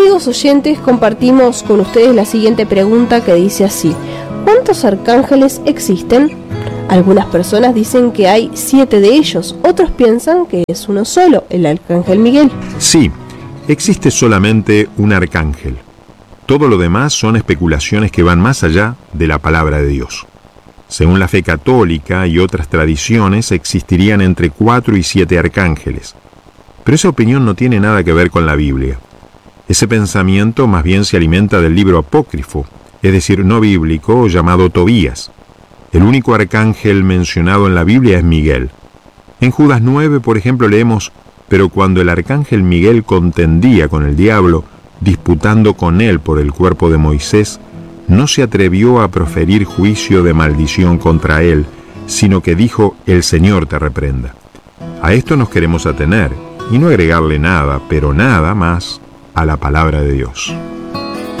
Amigos oyentes, compartimos con ustedes la siguiente pregunta que dice así: ¿cuántos arcángeles existen? Algunas personas dicen que hay 7 de ellos, otros piensan que es uno solo, el arcángel Miguel. Sí, existe solamente un arcángel. Todo lo demás son especulaciones que van más allá de la palabra de Dios. Según la fe católica y otras tradiciones, existirían entre 4 y 7 arcángeles. Pero esa opinión no tiene nada que ver con la Biblia. Ese pensamiento más bien se alimenta del libro apócrifo, es decir, no bíblico, llamado Tobías. El único arcángel mencionado en la Biblia es Miguel. En Judas 9, por ejemplo, leemos: pero cuando el arcángel Miguel contendía con el diablo, disputando con él por el cuerpo de Moisés, no se atrevió a proferir juicio de maldición contra él, sino que dijo: el Señor te reprenda. A esto nos queremos atener, y no agregarle nada, pero nada más, a la palabra de Dios.